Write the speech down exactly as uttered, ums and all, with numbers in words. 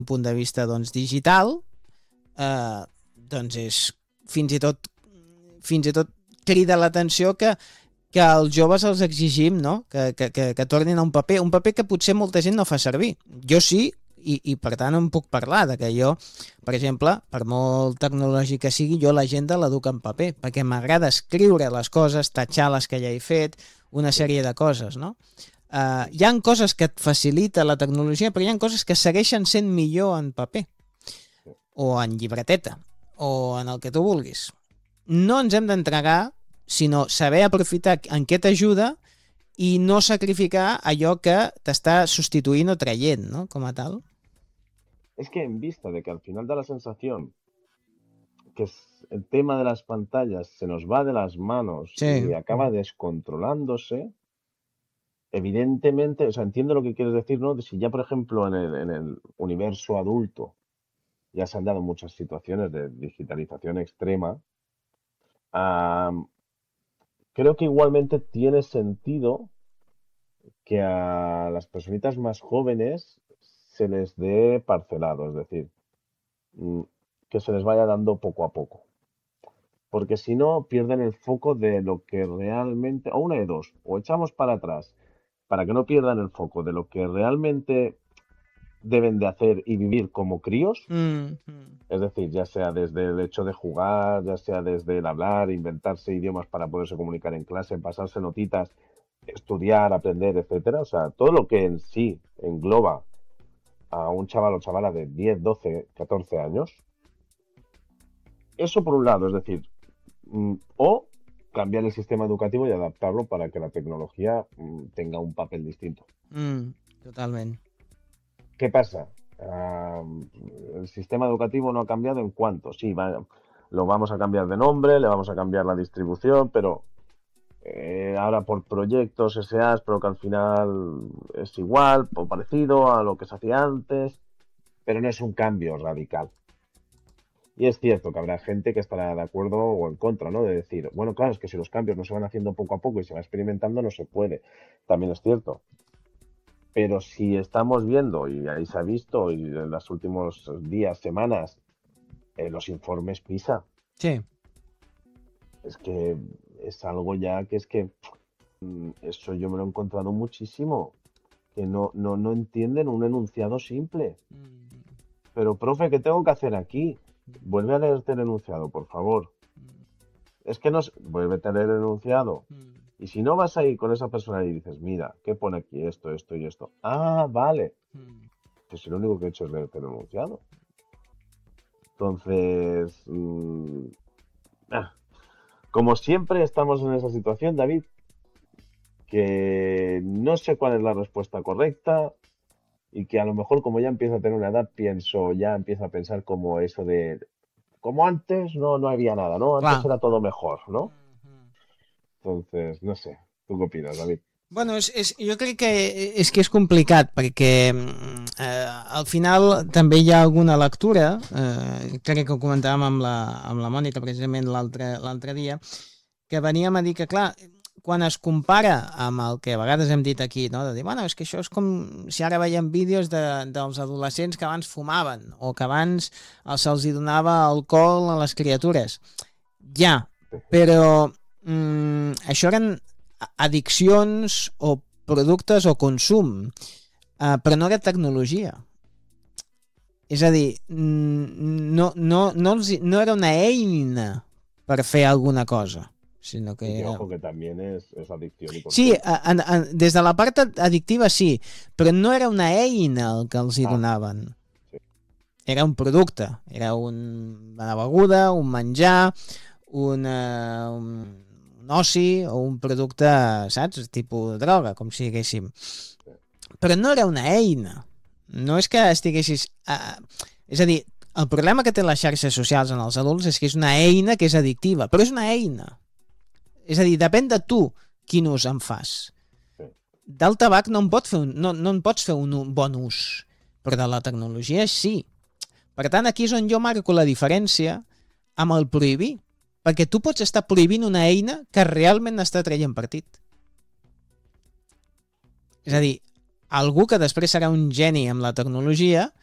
un punt de vista doncs, digital, eh, doncs és fins i tot fins i tot crida l'atenció que, que als joves els exigim, no? que, que, que, que tornin a un paper, un paper que potser molta gent no fa servir. Jo sí, i, i per tant em puc parlar de que jo, per exemple, per molt tecnològic que sigui, jo l'agenda l'educo en paper, perquè m'agrada escriure les coses, tatxar les que ja he fet, una sèrie de coses, no? Uh, hi ha coses que et facilita la tecnologia, però hi ha coses que segueixen sent millor en paper, o en llibreteta, o en el que tu vulguis. No ens hem d'entregar, sinó saber aprofitar en què t'ajuda i no sacrificar allò que t'està substituint o traient, ¿no? Com a tal. Es que en vista de que al final da la sensación que el tema de las pantallas se nos va de las manos Sí. y acaba descontrolándose, evidentemente, o sea, entiendo lo que quieres decir, ¿no? De si ya, por ejemplo, en el, en el universo adulto ya se han dado muchas situaciones de digitalización extrema, um, creo que igualmente tiene sentido que a las personitas más jóvenes se les dé parcelado, es decir, que se les vaya dando poco a poco. Porque si no, pierden el foco de lo que realmente, o una de dos, o echamos para atrás para que no pierdan el foco de lo que realmente deben de hacer y vivir como críos, Mm-hmm. es decir, ya sea desde el hecho de jugar, ya sea desde el hablar, inventarse idiomas para poderse comunicar en clase, pasarse notitas, estudiar, aprender, etcétera. O sea, todo lo que en sí engloba a un chaval o chavala de diez, doce, catorce años. Eso por un lado, es decir, o cambiar el sistema educativo y adaptarlo para que la tecnología tenga un papel distinto. Mm, totalmente. ¿Qué pasa? Uh, el sistema educativo no ha cambiado en cuanto. Sí, va, lo vamos a cambiar de nombre, le vamos a cambiar la distribución, pero eh, ahora por proyectos S A S, pero que al final es igual o parecido a lo que se hacía antes, pero no es un cambio radical. Y es cierto que habrá gente que estará de acuerdo o en contra, ¿no? De decir, bueno, claro, es que si los cambios no se van haciendo poco a poco y se va experimentando, no se puede. También es cierto. Pero si estamos viendo, y ahí se ha visto, y en los últimos días, semanas, eh, los informes PISA. Sí. Es que es algo ya que es que eso yo me lo he encontrado muchísimo. Que no, no, no entienden un enunciado simple. Pero, profe, ¿qué tengo que hacer aquí? Vuelve a leerte el enunciado, por favor. Es que no... Vuélvete a leer el enunciado. Y si no vas ahí con esa persona y dices, mira, ¿qué pone aquí esto, esto y esto? Ah, vale. Pues lo único que he hecho es leerte el enunciado. Entonces, mmm, ah, como siempre estamos en esa situación, David, que no sé cuál es la respuesta correcta y que a lo mejor como ya empiezo a tener una edad, pienso, ya empiezo a pensar como eso de, como antes no, no había nada, ¿no? Antes Clar. era todo mejor, ¿no? Entonces, no sé. Tu què opines, David? Bueno, és, és, jo crec que és que és complicat perquè eh, al final també hi ha alguna lectura, eh, crec que ho comentàvem amb la, amb la Mònica precisament l'altre dia, que veníem a dir que, clar, quan es compara amb el que a vegades hem dit aquí, no? De dir, bueno, és que això és com si ara veiem vídeos de, dels adolescents que abans fumaven o que abans se'ls donava alcohol a les criatures. Ja, però mm, això eren addiccions o productes o consum, uh, però no era tecnologia. És a dir, no, no, no, els, no era una eina per fer alguna cosa, sinó que... Y ojo que también es, es adicción y consumo. Sí, a, a, a, des de la part addictiva sí, però no era una eina el que els hi ah, donaven. Sí. Era un producte, era un, una beguda, un menjar, una... Un, oci o un producte, saps? Tipus droga, com si diguéssim. Però no era una eina. No és que estiguessis... Uh, és a dir, el problema que té les xarxes socials en els adults és que és una eina que és addictiva, però és una eina. És a dir, depèn de tu quin ús en fas. Del tabac no en, pot fer un, no, no en pots fer un, un bon ús, però de la tecnologia sí. Per tant, aquí és on jo marco la diferència amb el prohibir. Perquè tu pots estar prohibint una eina que realment està traient partit. És a dir, algú que després serà un geni amb la tecnologia